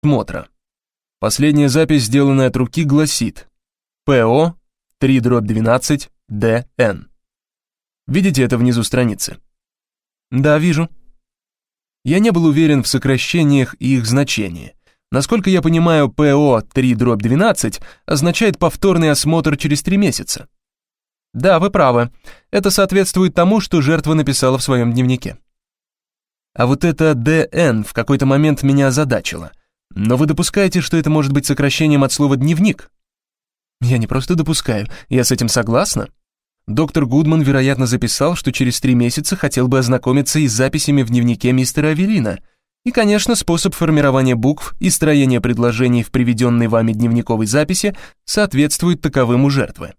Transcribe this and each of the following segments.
осмотра. Последняя запись, сделанная от руки, гласит ПО 3/12 ДН. Видите это внизу страницы? Да, вижу. Я не был уверен в сокращениях и их значении. Насколько я понимаю, ПО 3/12 означает повторный осмотр через 3 месяца. Да, вы правы. Это соответствует тому, что жертва написала в своем дневнике. А вот это ДН в какой-то момент меня озадачило. Но вы допускаете, что это может быть сокращением от слова «дневник»? Я не просто допускаю, я с этим согласна. Доктор Гудман, вероятно, записал, что через 3 месяца хотел бы ознакомиться и с записями в дневнике мистера Авелина. И, конечно, способ формирования букв и строения предложений в приведенной вами дневниковой записи соответствует таковым у жертвы.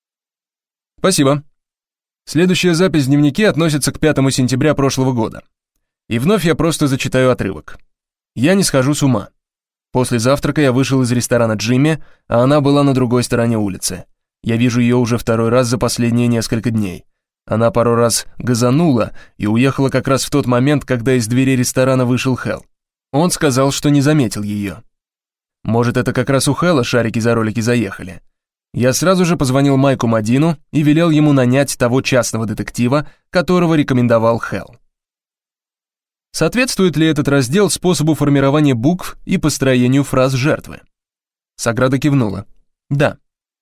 Спасибо. Следующая запись в дневнике относится к 5 сентября прошлого года. И вновь я просто зачитаю отрывок. Я не схожу с ума. После завтрака я вышел из ресторана Джимми, а она была на другой стороне улицы. Я вижу ее уже 2-й раз за последние несколько дней. Она пару раз газанула и уехала как раз в тот момент, когда из двери ресторана вышел Хэл. Он сказал, что не заметил ее. Может, это как раз у Хэла шарики за ролики заехали. Я сразу же позвонил Майку Мадину и велел ему нанять того частного детектива, которого рекомендовал Хэл. Соответствует ли этот раздел способу формирования букв и построению фраз жертвы? Саграда кивнула. Да.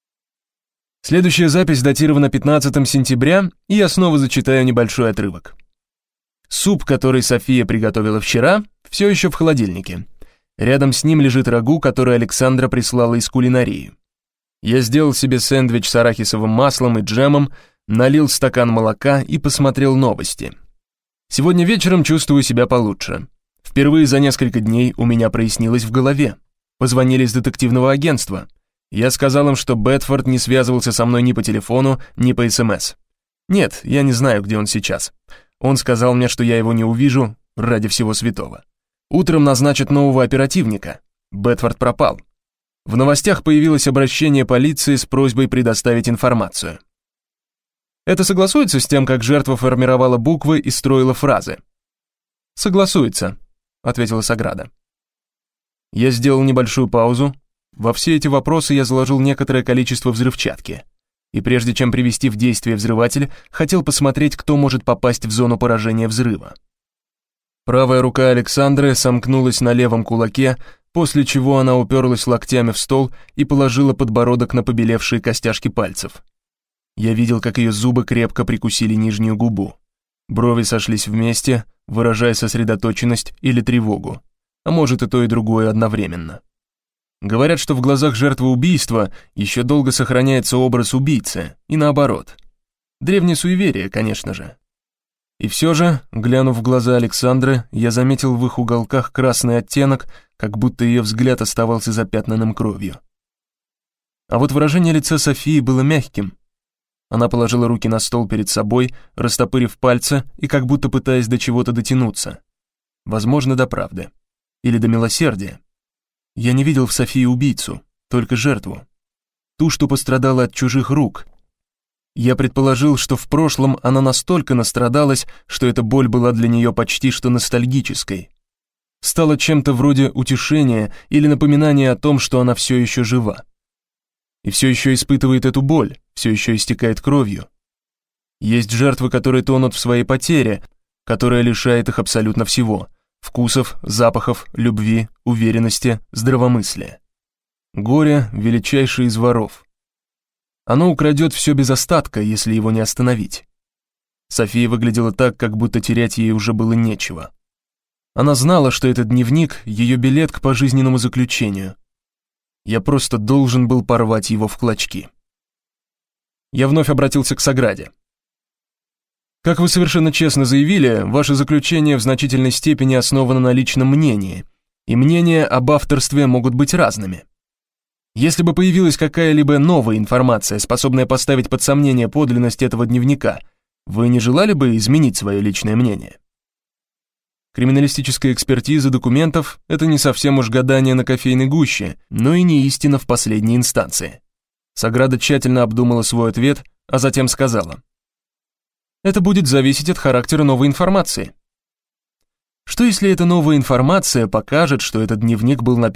Следующая запись датирована 15 сентября, и я снова зачитаю небольшой отрывок. Суп, который София приготовила вчера, все еще в холодильнике. Рядом с ним лежит рагу, который Александра прислала из кулинарии. Я сделал себе сэндвич с арахисовым маслом и джемом, налил стакан молока и посмотрел новости. Сегодня вечером чувствую себя получше. Впервые за несколько дней у меня прояснилось в голове. Позвонили из детективного агентства. Я сказал им, что Бетфорд не связывался со мной ни по телефону, ни по СМС. Нет, я не знаю, где он сейчас. Он сказал мне, что я его не увижу, ради всего святого. Утром назначат нового оперативника. Бетфорд пропал. В новостях появилось обращение полиции с просьбой предоставить информацию. Это согласуется с тем, как жертва формировала буквы и строила фразы? Согласуется, ответила Саграда. Я сделал небольшую паузу. Во все эти вопросы я заложил некоторое количество взрывчатки. И прежде чем привести в действие взрыватель, хотел посмотреть, кто может попасть в зону поражения взрыва. Правая рука Александры сомкнулась на левом кулаке, после чего она уперлась локтями в стол и положила подбородок на побелевшие костяшки пальцев. Я видел, как ее зубы крепко прикусили нижнюю губу. Брови сошлись вместе, выражая сосредоточенность или тревогу, а может и то, и другое одновременно. Говорят, что в глазах жертвы убийства еще долго сохраняется образ убийцы, и наоборот. Древнее суеверие, конечно же. И все же, глянув в глаза Александры, я заметил в их уголках красный оттенок, как будто ее взгляд оставался запятнанным кровью. А вот выражение лица Софии было мягким. Она положила руки на стол перед собой, растопырив пальцы и как будто пытаясь до чего-то дотянуться. Возможно, до правды. Или до милосердия. Я не видел в Софии убийцу, только жертву. Ту, что пострадала от чужих рук. Я предположил, что в прошлом она настолько настрадалась, что эта боль была для нее почти что ностальгической. Стала чем-то вроде утешения или напоминания о том, что она все еще жива. И все еще испытывает эту боль, все еще истекает кровью. Есть жертвы, которые тонут в своей потере, которая лишает их абсолютно всего: вкусов, запахов, любви, уверенности, здравомыслия. Горе — величайший из воров. Оно украдет все без остатка, если его не остановить. София выглядела так, как будто терять ей уже было нечего. Она знала, что этот дневник — ее билет к пожизненному заключению. Я просто должен был порвать его в клочки. Я вновь обратился к Саграде. Как вы совершенно честно заявили, ваше заключение в значительной степени основано на личном мнении, и мнения об авторстве могут быть разными. Если бы появилась какая-либо новая информация, способная поставить под сомнение подлинность этого дневника, вы не желали бы изменить свое личное мнение? Криминалистическая экспертиза документов — это не совсем уж гадание на кофейной гуще, но и не истина в последней инстанции. Саграда тщательно обдумала свой ответ, а затем сказала: это будет зависеть от характера новой информации. Что если эта новая информация покажет, что этот дневник был написан